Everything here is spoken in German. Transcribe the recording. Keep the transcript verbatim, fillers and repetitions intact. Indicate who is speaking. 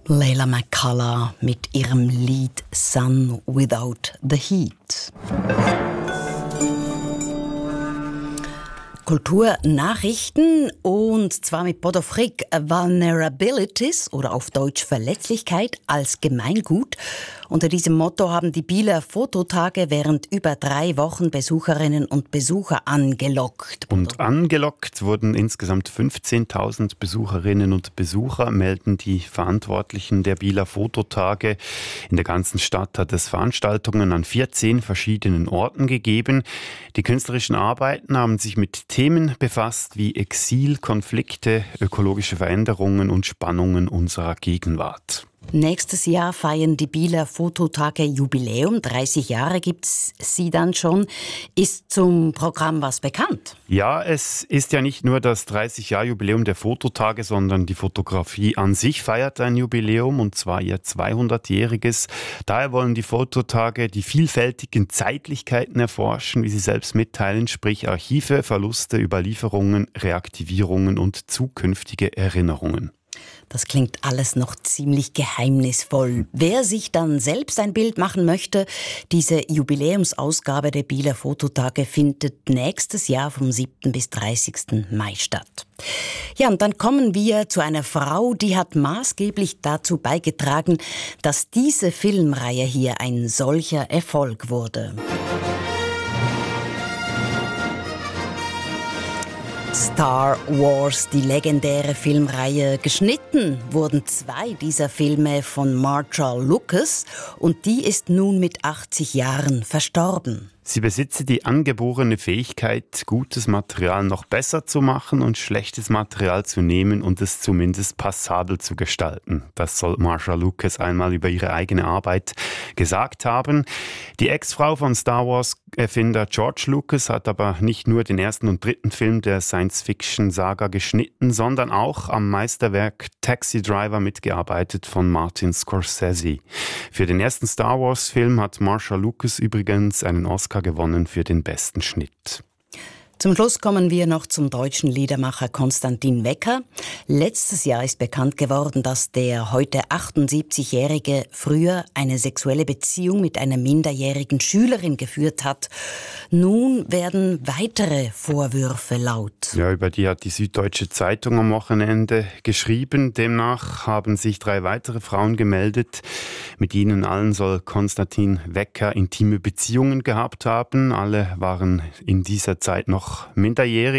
Speaker 1: Layla McCullough mit ihrem Lied Sun Without the Heat. Kulturnachrichten und zwar mit Bodo Frick. Vulnerabilities oder auf Deutsch Verletzlichkeit als Gemeingut. Unter diesem Motto haben die Bieler Fototage während über drei Wochen Besucherinnen und Besucher angelockt.
Speaker 2: Und angelockt wurden insgesamt fünfzehntausend Besucherinnen und Besucher, melden die Verantwortlichen der Bieler Fototage. In der ganzen Stadt hat es Veranstaltungen an vierzehn verschiedenen Orten gegeben. Die künstlerischen Arbeiten haben sich mit Themen befasst wie Exil, Konflikte, ökologische Veränderungen und Spannungen unserer Gegenwart.
Speaker 1: Nächstes Jahr feiern die Bieler Fototage Jubiläum. dreißig Jahre gibt's sie dann schon. Ist zum Programm was bekannt?
Speaker 2: Ja, es ist ja nicht nur das dreißig-Jahr-Jubiläum der Fototage, sondern die Fotografie an sich feiert ein Jubiläum, und zwar ihr zweihundertjähriges. Daher wollen die Fototage die vielfältigen Zeitlichkeiten erforschen, wie sie selbst mitteilen, sprich Archive, Verluste, Überlieferungen, Reaktivierungen und zukünftige Erinnerungen.
Speaker 1: Das klingt alles noch ziemlich geheimnisvoll. Wer sich dann selbst ein Bild machen möchte, diese Jubiläumsausgabe der Bieler Fototage findet nächstes Jahr vom siebten bis dreißigsten Mai statt. Ja, und dann kommen wir zu einer Frau, die hat maßgeblich dazu beigetragen, dass diese Filmreihe hier ein solcher Erfolg wurde. Star Wars, die legendäre Filmreihe. Geschnitten wurden zwei dieser Filme von Marcia Lucas und die ist nun mit achtzig Jahren verstorben.
Speaker 2: Sie besitze die angeborene Fähigkeit, gutes Material noch besser zu machen und schlechtes Material zu nehmen und es zumindest passabel zu gestalten. Das soll Marcia Lucas einmal über ihre eigene Arbeit gesagt haben. Die Ex-Frau von Star Wars-Erfinder George Lucas hat aber nicht nur den ersten und dritten Film der Science-Fiction-Saga geschnitten, sondern auch am Meisterwerk Taxi Driver mitgearbeitet von Martin Scorsese. Für den ersten Star Wars-Film hat Marcia Lucas übrigens einen Oscar gewonnen für den besten Schnitt.
Speaker 1: Zum Schluss kommen wir noch zum deutschen Liedermacher Konstantin Wecker. Letztes Jahr ist bekannt geworden, dass der heute achtundsiebzigjährige früher eine sexuelle Beziehung mit einer minderjährigen Schülerin geführt hat. Nun werden weitere Vorwürfe laut.
Speaker 2: Ja, über die hat die Süddeutsche Zeitung am Wochenende geschrieben. Demnach haben sich drei weitere Frauen gemeldet. Mit ihnen allen soll Konstantin Wecker intime Beziehungen gehabt haben. Alle waren in dieser Zeit noch minderjährig.